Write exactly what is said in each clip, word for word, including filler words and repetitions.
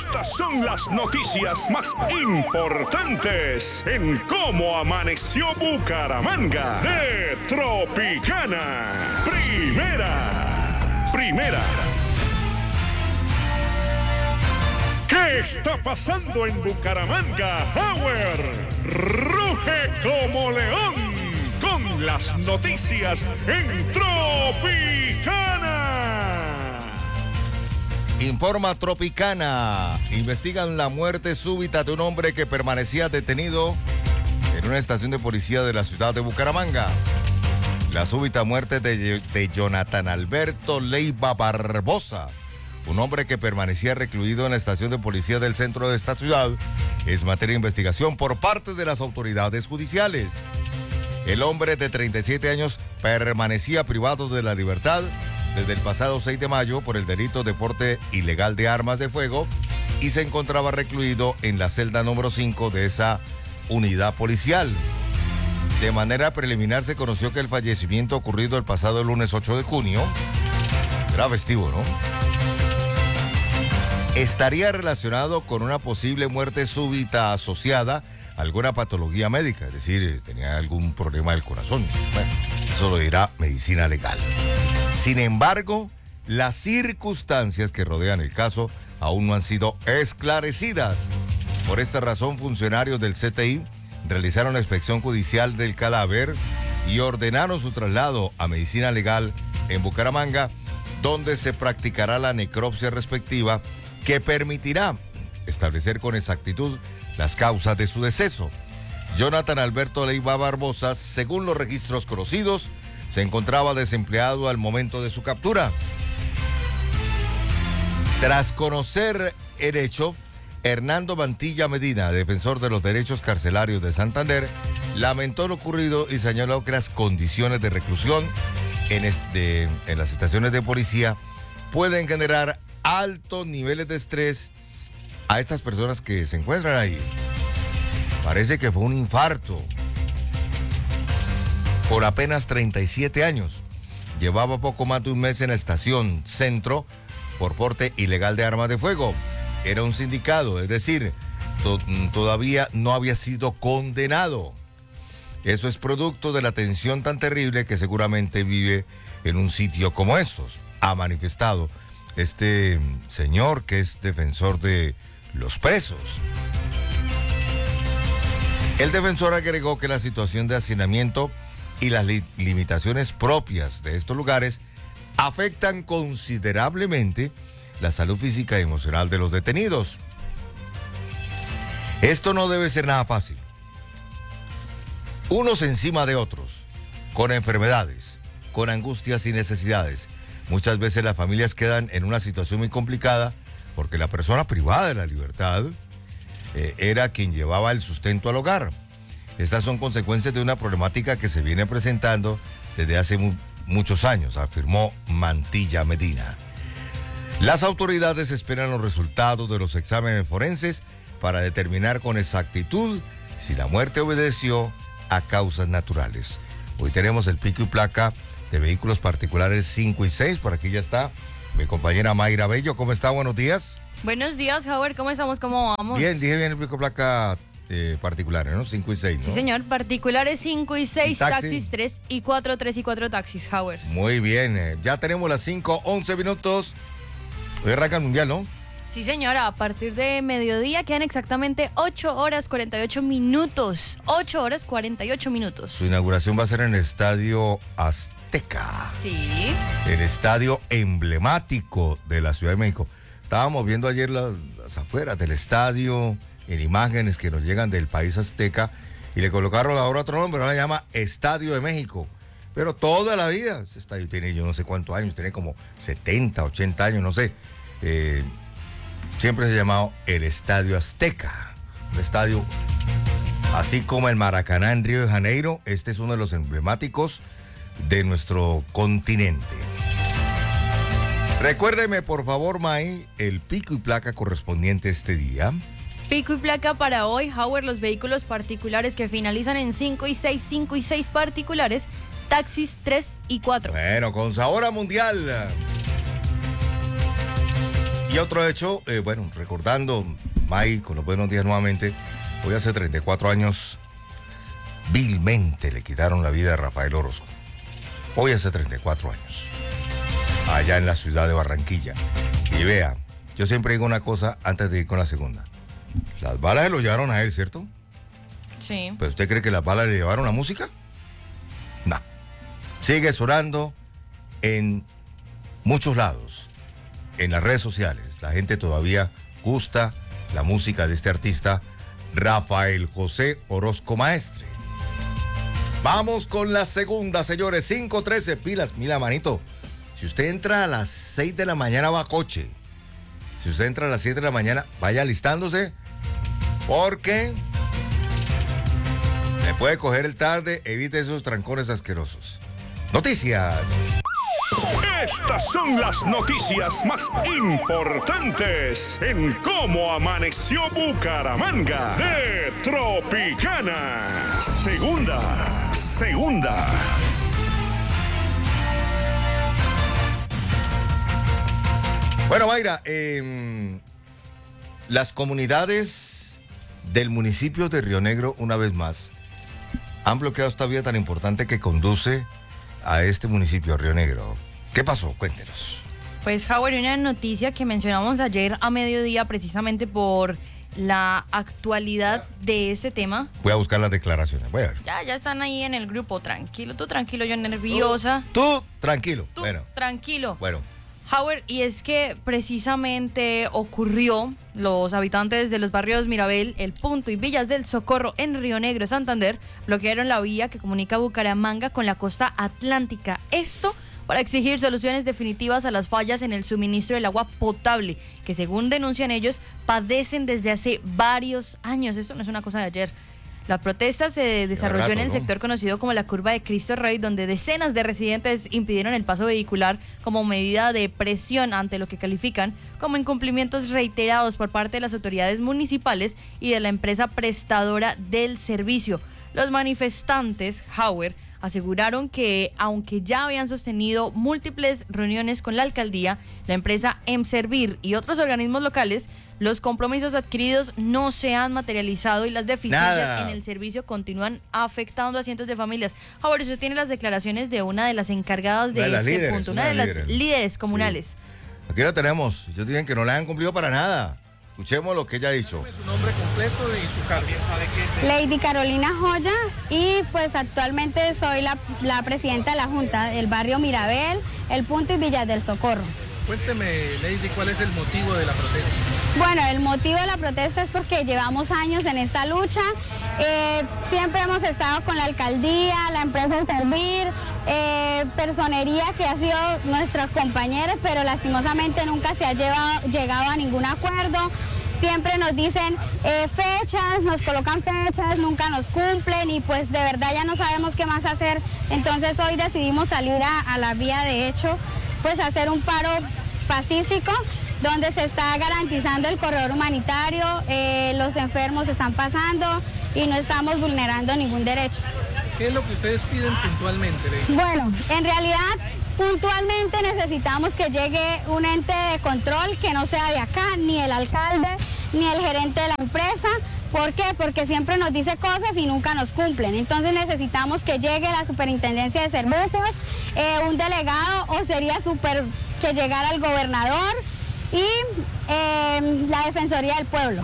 Estas son las noticias más importantes en cómo amaneció Bucaramanga de Tropicana. Primera, primera. ¿Qué está pasando en Bucaramanga? Howard ruge como león con las noticias en Tropicana. Informa Tropicana. Investigan la muerte súbita de un hombre que permanecía detenido en una estación de policía de la ciudad de Bucaramanga. La súbita muerte de, de Jonathan Alberto Leiva Barbosa, un hombre que permanecía recluido en la estación de policía del centro de esta ciudad, es materia de investigación por parte de las autoridades judiciales. El hombre de treinta y siete años permanecía privado de la libertad desde el pasado seis de mayo por el delito de porte ilegal de armas de fuego y se encontraba recluido en la celda número cinco de esa unidad policial. De manera preliminar se conoció que el fallecimiento ocurrido el pasado lunes ocho de junio, era festivo, ¿no?, estaría relacionado con una posible muerte súbita asociada a alguna patología médica, es decir, tenía algún problema del corazón. Bueno, eso lo dirá medicina legal. Sin embargo, las circunstancias que rodean el caso aún no han sido esclarecidas. Por esta razón, funcionarios del C T I realizaron la inspección judicial del cadáver y ordenaron su traslado a medicina legal en Bucaramanga, donde se practicará la necropsia respectiva que permitirá establecer con exactitud las causas de su deceso. Jonathan Alberto Leiva Barbosa, según los registros conocidos, se encontraba desempleado al momento de su captura. Tras conocer el hecho, Hernando Mantilla Medina, defensor de los derechos carcelarios de Santander, lamentó lo ocurrido y señaló que las condiciones de reclusión en, este, en las estaciones de policía pueden generar altos niveles de estrés a estas personas que se encuentran ahí. Parece que fue un infarto. Por apenas treinta y siete años. Llevaba poco más de un mes en la estación centro por porte ilegal de armas de fuego. Era un sindicado, es decir, to- todavía no había sido condenado. Eso es producto de la tensión tan terrible que seguramente vive en un sitio como esos, ha manifestado este señor que es defensor de los presos. El defensor agregó que la situación de hacinamiento y las li- limitaciones propias de estos lugares afectan considerablemente la salud física y emocional de los detenidos. Esto no debe ser nada fácil. Unos encima de otros, con enfermedades, con angustias y necesidades. Muchas veces las familias quedan en una situación muy complicada porque la persona privada de la libertad eh, era quien llevaba el sustento al hogar. Estas son consecuencias de una problemática que se viene presentando desde hace mu- muchos años, afirmó Mantilla Medina. Las autoridades esperan los resultados de los exámenes forenses para determinar con exactitud si la muerte obedeció a causas naturales. Hoy tenemos el pico y placa de vehículos particulares cinco y seis. Por aquí ya está mi compañera Mayra Bello. ¿Cómo está? Buenos días. Buenos días, Howard. ¿Cómo estamos? ¿Cómo vamos? Bien, dije bien el pico y placa eh, particulares, ¿no? cinco y seis, ¿no? Sí, señor. Particulares cinco y seis, ¿Y taxi? taxis tres y cuatro, tres y cuatro taxis, Howard. Muy bien. eh, Ya tenemos las cinco, once minutos. Hoy arranca el mundial, ¿no? Sí, señora. A partir de mediodía quedan exactamente ocho horas cuarenta y ocho minutos. ocho horas cuarenta y ocho minutos. Su inauguración va a ser en el Estadio Azteca. Sí. El estadio emblemático de la Ciudad de México. Estábamos viendo ayer las, las afueras del estadio, en imágenes que nos llegan del país azteca, y le colocaron ahora otro nombre, ahora se llama Estadio de México. Pero toda la vida, ese estadio tiene yo no sé cuántos años, tiene como setenta, ochenta años, no sé. Eh, siempre se ha llamado el Estadio Azteca. Un estadio, así como el Maracaná en Río de Janeiro, este es uno de los emblemáticos de nuestro continente. Recuérdeme, por favor, May, el pico y placa correspondiente a este día. Pico y placa para hoy, Howard, los vehículos particulares que finalizan en cinco y seis, cinco y seis particulares, taxis tres y cuatro. Bueno, con sabor a mundial. Y otro hecho, eh, bueno, recordando, Mike, con los buenos días nuevamente, hoy hace treinta y cuatro años, vilmente le quitaron la vida a Rafael Orozco. Hoy hace treinta y cuatro años, allá en la ciudad de Barranquilla. Y vea, yo siempre digo una cosa antes de ir con la segunda. Las balas se lo llevaron a él, ¿cierto? Sí. ¿Pero usted cree que las balas le llevaron la música? No. Sigue sonando en muchos lados, en las redes sociales. La gente todavía gusta la música de este artista, Rafael José Orozco Maestre. Vamos con la segunda, señores. cinco trece, pilas. Mira, manito, si usted entra a las seis de la mañana, va a coche. Si usted entra a las siete de la mañana, vaya alistándose, porque le puede coger el tarde. Evite esos trancones asquerosos. Noticias. Estas son las noticias más importantes en cómo amaneció Bucaramanga de Tropicana. Segunda, segunda. Bueno, Mayra, eh, las comunidades del municipio de Río Negro, una vez más, han bloqueado esta vía tan importante que conduce a este municipio, Río Negro. ¿Qué pasó? Cuéntenos. Pues, Howard, una noticia que mencionamos ayer a mediodía precisamente por la actualidad de este tema. Voy a buscar las declaraciones, voy a ver. Ya, ya están ahí en el grupo. Tranquilo, tú tranquilo, yo nerviosa. Tú, tú tranquilo. Tú, bueno. tranquilo. Bueno. Howard, y es que precisamente ocurrió, los habitantes de los barrios Mirabel, El Punto y Villas del Socorro en Río Negro, Santander, bloquearon la vía que comunica Bucaramanga con la costa atlántica. Esto para exigir soluciones definitivas a las fallas en el suministro del agua potable, que según denuncian ellos, padecen desde hace varios años. Esto no es una cosa de ayer. La protesta se desarrolló rato, en el ¿no? sector conocido como la Curva de Cristo Rey, donde decenas de residentes impidieron el paso vehicular como medida de presión ante lo que califican como incumplimientos reiterados por parte de las autoridades municipales y de la empresa prestadora del servicio. Los manifestantes, Howard, aseguraron que, aunque ya habían sostenido múltiples reuniones con la alcaldía, la empresa Emservir y otros organismos locales, los compromisos adquiridos no se han materializado y las deficiencias Nada. en el servicio continúan afectando a cientos de familias. Ahora, usted tiene las declaraciones de una de las encargadas de, de este líderes, punto, una, una de las líderes, líderes comunales. Sí. Aquí la tenemos. Ellos dicen que no la han cumplido para nada. Escuchemos lo que ella ha dicho. Su nombre completo y su cargo. Lady Carolina Joya, y pues actualmente soy la, la presidenta de la Junta del barrio Mirabel, El Punto y Villas del Socorro. Cuénteme, Lady, ¿cuál es el motivo de la protesta? Bueno, el motivo de la protesta es porque llevamos años en esta lucha. Eh, siempre hemos estado con la alcaldía, la empresa Emservir, eh, personería que ha sido nuestra compañera, pero lastimosamente nunca se ha llevado, llegado a ningún acuerdo. Siempre nos dicen eh, fechas, nos colocan fechas, nunca nos cumplen y pues de verdad ya no sabemos qué más hacer. Entonces hoy decidimos salir a, a la vía de hecho, pues hacer un paro pacífico donde se está garantizando el corredor humanitario, eh, los enfermos están pasando y no estamos vulnerando ningún derecho. ¿Qué es lo que ustedes piden puntualmente, Lady? Bueno, en realidad puntualmente necesitamos que llegue un ente de control que no sea de acá, ni el alcalde, ni el gerente de la empresa. ¿Por qué? Porque siempre nos dice cosas y nunca nos cumplen. Entonces necesitamos que llegue la superintendencia de servicios, eh, un delegado, o sería súper que llegara el gobernador y eh, la Defensoría del Pueblo.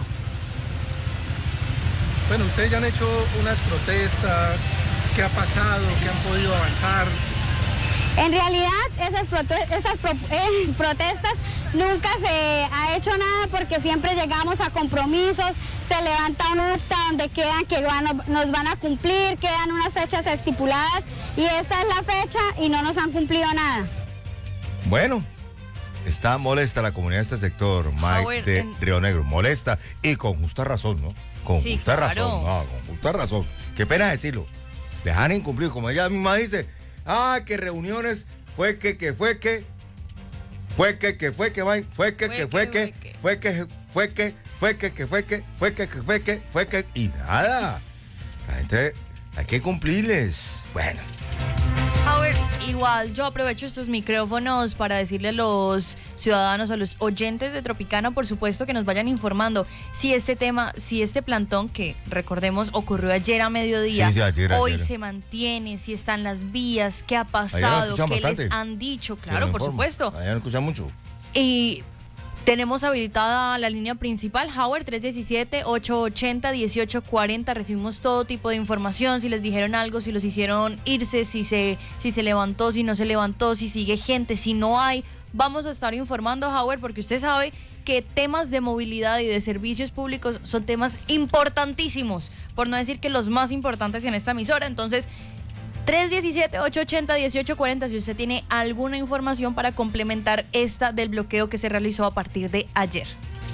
Bueno, ustedes ya han hecho unas protestas. ¿Qué ha pasado? ¿Qué han podido avanzar? En realidad, esas, prote esas pro eh, protestas nunca se ha hecho nada porque siempre llegamos a compromisos, se levanta un acta donde quedan que van, nos van a cumplir, quedan unas fechas estipuladas y esta es la fecha y no nos han cumplido nada. Bueno, está molesta la comunidad de este sector, Mike, ver, de en... Río Negro, molesta y con justa razón, ¿no? Con sí, justa claro. razón, no, con justa razón. Qué pena decirlo, les han incumplido, como ella misma dice, ah, que reuniones, fue que, que fue que, fue que, que fue que, Mike, fue que, que fue que, fue que, fue que, fue que, que fue que, fue que, que fue que, fue que, y nada. La gente, hay que cumplirles. Bueno. Howard, igual yo aprovecho estos micrófonos para decirle a los ciudadanos, a los oyentes de Tropicana, por supuesto, que nos vayan informando si este tema, si este plantón, que recordemos ocurrió ayer a mediodía, Sí, sí, ayer, hoy ayer. se mantiene, si están las vías, qué ha Allá nos pasado, escuchan qué bastante. les han dicho, Se claro, nos por informa. supuesto. Allá no escuchan mucho. Y tenemos habilitada la línea principal, Howard, tres uno siete, ocho ocho cero, uno ocho cuatro cero. Recibimos todo tipo de información, si les dijeron algo, si los hicieron irse, si se, si se levantó, si no se levantó, si sigue gente, si no hay. Vamos a estar informando, Howard, porque usted sabe que temas de movilidad y de servicios públicos son temas importantísimos, por no decir que los más importantes en esta emisora. Entonces, tres uno siete, ocho ocho cero, uno ocho cuatro cero si usted tiene alguna información para complementar esta del bloqueo que se realizó a partir de ayer.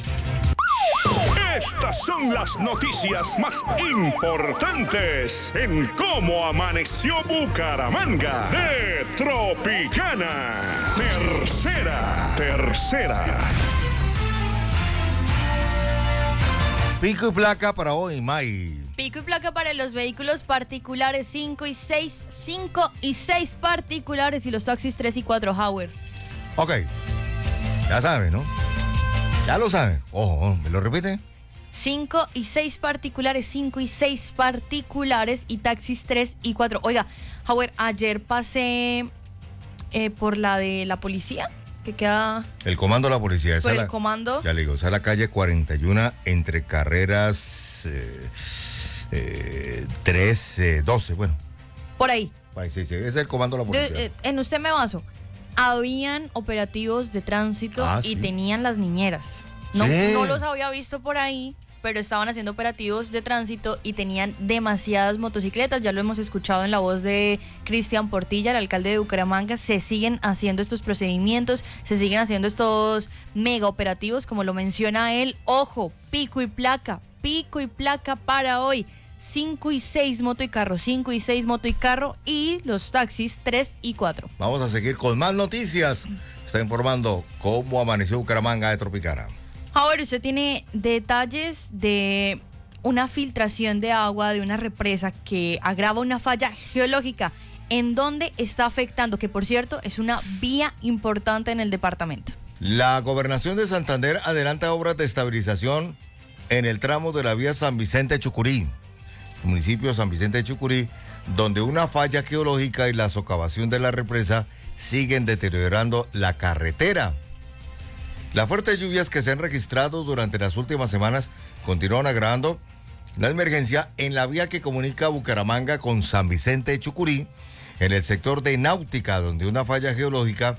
Estas son las noticias más importantes en cómo amaneció Bucaramanga. De Tropicana. Tercera, tercera. Pico y placa para hoy, May. Pico y placa para los vehículos particulares cinco y seis, cinco y seis particulares y los taxis tres y cuatro, Howard. Ok. Ya saben, ¿no? Ya lo saben. Ojo, ¿me lo repite? cinco y seis particulares, cinco y seis particulares y taxis tres y cuatro. Oiga, Howard, ayer pasé eh, por la de la policía, que queda El comando de la policía. Esa por es el la- comando. Ya le digo, esa es la calle cuarenta y uno entre carreras eh, eh, tres, eh, doce. Bueno, Por ahí. ahí sí, sí, ese es el comando de la De- policía. eh, en usted me baso. Habían operativos de tránsito Ah, y sí. tenían las niñeras. No, Sí. no los había visto por ahí, pero estaban haciendo operativos de tránsito y tenían demasiadas motocicletas. Ya lo hemos escuchado en la voz de Cristian Portilla, el alcalde de Bucaramanga. Se siguen haciendo estos procedimientos, se siguen haciendo estos mega operativos, como lo menciona él. Ojo, pico y placa, pico y placa para hoy. cinco y seis moto y carro, cinco y seis moto y carro y los taxis tres y cuatro. Vamos a seguir con más noticias. Está informando cómo amaneció Bucaramanga de Tropicana. Ahora, usted tiene detalles de una filtración de agua de una represa que agrava una falla geológica en donde está afectando, que por cierto es una vía importante en el departamento. La Gobernación de Santander adelanta obras de estabilización en el tramo de la vía San Vicente Chucurí, municipio de San Vicente de Chucurí, donde una falla geológica y la socavación de la represa siguen deteriorando la carretera. Las fuertes lluvias que se han registrado durante las últimas semanas continúan agravando la emergencia en la vía que comunica Bucaramanga con San Vicente de Chucurí, en el sector de Náutica, donde una falla geológica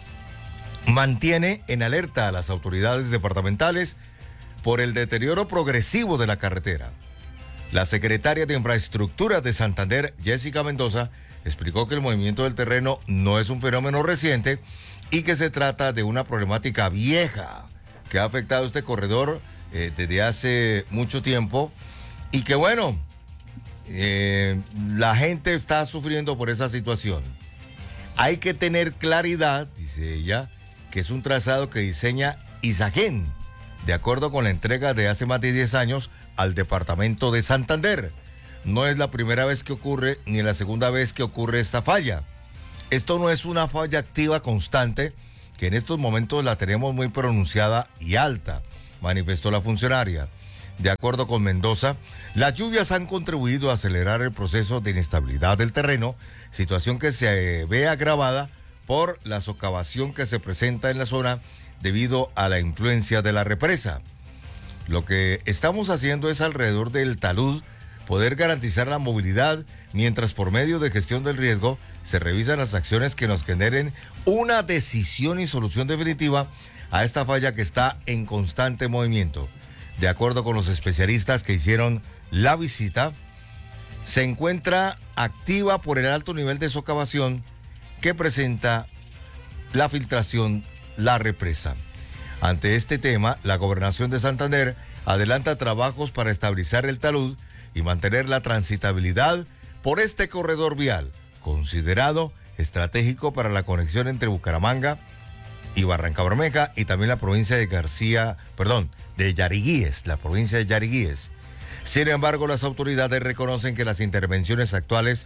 mantiene en alerta a las autoridades departamentales por el deterioro progresivo de la carretera. La secretaria de Infraestructura de Santander, Jessica Mendoza, explicó que el movimiento del terreno no es un fenómeno reciente y que se trata de una problemática vieja que ha afectado este corredor eh, desde hace mucho tiempo y que bueno, eh, la gente está sufriendo por esa situación. Hay que tener claridad, dice ella, que es un trazado que diseña Isagen, de acuerdo con la entrega de hace más de diez años al departamento de Santander. No es la primera vez que ocurre ni la segunda vez que ocurre esta falla. Esto no es una falla activa constante, que en estos momentos la tenemos muy pronunciada y alta, manifestó la funcionaria. De acuerdo con Mendoza, las lluvias han contribuido a acelerar el proceso de inestabilidad del terreno, situación que se ve agravada por la socavación que se presenta en la zona debido a la influencia de la represa. Lo que estamos haciendo es alrededor del talud poder garantizar la movilidad, mientras por medio de gestión del riesgo se revisan las acciones que nos generen una decisión y solución definitiva a esta falla que está en constante movimiento. De acuerdo con los especialistas que hicieron la visita, se encuentra activa por el alto nivel de socavación que presenta la filtración, la represa. Ante este tema, la Gobernación de Santander adelanta trabajos para estabilizar el talud y mantener la transitabilidad por este corredor vial, considerado estratégico para la conexión entre Bucaramanga y Barrancabermeja y también la provincia de García, perdón, de Yariguíes, la provincia de Yariguíes. Sin embargo, las autoridades reconocen que las intervenciones actuales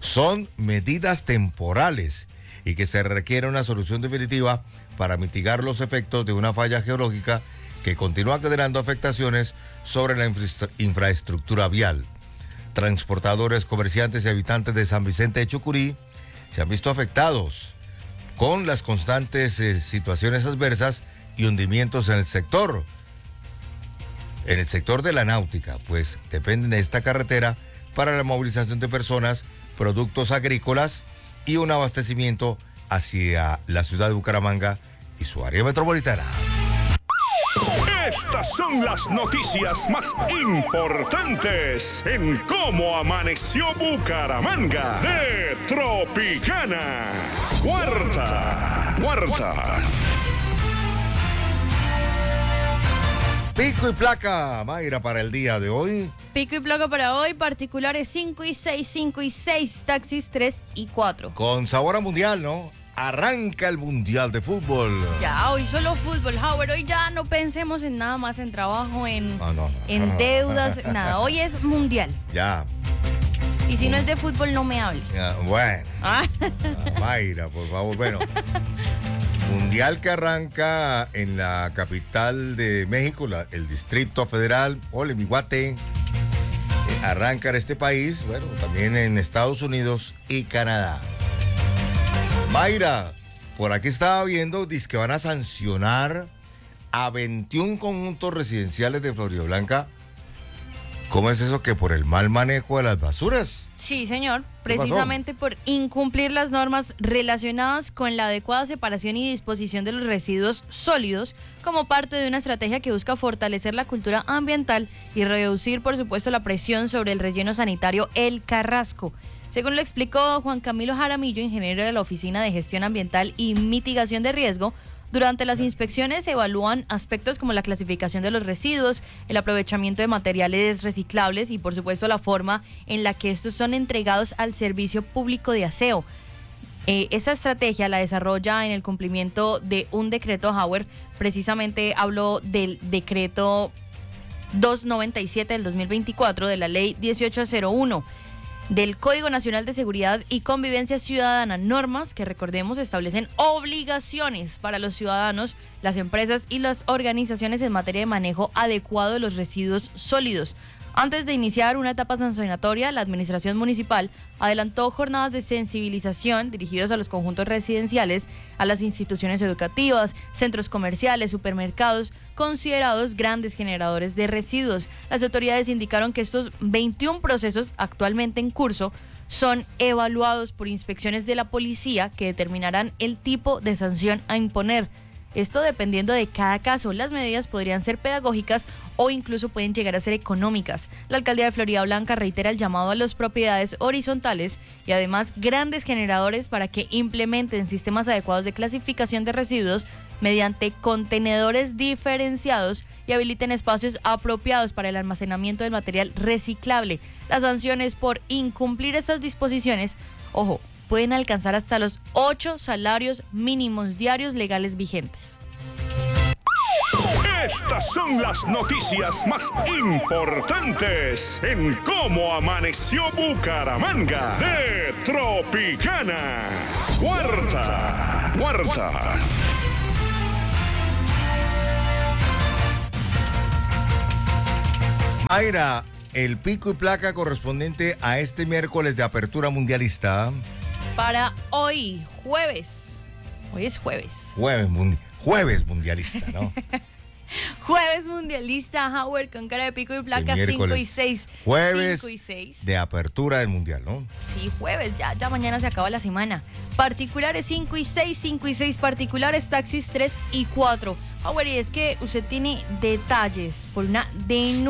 son medidas temporales y que se requiere una solución definitiva para mitigar los efectos de una falla geológica que continúa generando afectaciones sobre la infra- infraestructura vial. Transportadores, comerciantes y habitantes de San Vicente de Chucurí se han visto afectados con las constantes eh, situaciones adversas y hundimientos en el sector. En el sector de la náutica, pues dependen de esta carretera para la movilización de personas, productos agrícolas y un abastecimiento hacia la ciudad de Bucaramanga y su área metropolitana. Estas son las noticias más importantes en Cómo Amaneció Bucaramanga de Tropicana. Cuarta, cuarta. Pico y placa, Mayra, para el día de hoy. Pico y placa para hoy, particulares cinco y seis, cinco y seis, taxis tres y cuatro. Con sabor a mundial, ¿no? Arranca el mundial de fútbol. Ya, hoy solo fútbol, Howard. Hoy ya no pensemos en nada más, en trabajo, en, No, no, no. en deudas, nada. Hoy es mundial. Ya, Y si no es de fútbol, no me hables. ya, bueno. Ah. Ah, Mayra, por favor, bueno. Mundial que arranca en la capital de México, la- el Distrito Federal, Olemihuate. Eh, arranca en este país, bueno, también en Estados Unidos y Canadá. Mayra, por aquí estaba viendo, dice que van a sancionar a veintiún conjuntos residenciales de Floridablanca. ¿Cómo es eso que por el mal manejo de las basuras? Sí, señor. ¿Qué pasó? Precisamente por incumplir las normas relacionadas con la adecuada separación y disposición de los residuos sólidos como parte de una estrategia que busca fortalecer la cultura ambiental y reducir, por supuesto, la presión sobre el relleno sanitario El Carrasco. Según lo explicó Juan Camilo Jaramillo, ingeniero de la Oficina de Gestión Ambiental y Mitigación de Riesgo, durante las inspecciones se evalúan aspectos como la clasificación de los residuos, el aprovechamiento de materiales reciclables y, por supuesto, la forma en la que estos son entregados al servicio público de aseo. Eh, esta estrategia la desarrolla en el cumplimiento de un decreto, Howard. Precisamente habló del decreto doscientos noventa y siete del dos mil veinticuatro de la ley dieciocho cero uno. Del Código Nacional de Seguridad y Convivencia Ciudadana, normas que, recordemos, establecen obligaciones para los ciudadanos, las empresas y las organizaciones en materia de manejo adecuado de los residuos sólidos. Antes de iniciar una etapa sancionatoria, la administración municipal adelantó jornadas de sensibilización dirigidos a los conjuntos residenciales, a las instituciones educativas, centros comerciales, supermercados, considerados grandes generadores de residuos. Las autoridades indicaron que estos veintiún procesos actualmente en curso son evaluados por inspecciones de la policía que determinarán el tipo de sanción a imponer. Esto dependiendo de cada caso. Las medidas podrían ser pedagógicas o incluso pueden llegar a ser económicas. La alcaldía de Floridablanca reitera el llamado a las propiedades horizontales y además grandes generadores para que implementen sistemas adecuados de clasificación de residuos mediante contenedores diferenciados y habiliten espacios apropiados para el almacenamiento del material reciclable. Las sanciones por incumplir estas disposiciones, ojo, pueden alcanzar hasta los ocho salarios mínimos diarios legales vigentes. Estas son las noticias más importantes en Cómo Amaneció Bucaramanga de Tropicana. Cuarta, cuarta. Mayra, el pico y placa correspondiente a este miércoles de apertura mundialista. Para hoy, jueves. Hoy es jueves. Jueves, mundi- jueves mundialista, ¿no? Jueves mundialista, Howard, con cara de pico y placa El cinco miércoles. y seis. Jueves cinco y seis. de apertura del mundial, ¿no? Sí, jueves, ya, ya mañana se acaba la semana. Particulares cinco y seis, cinco y seis particulares, taxis tres y cuatro. Howard, y es que usted tiene detalles por una denuncia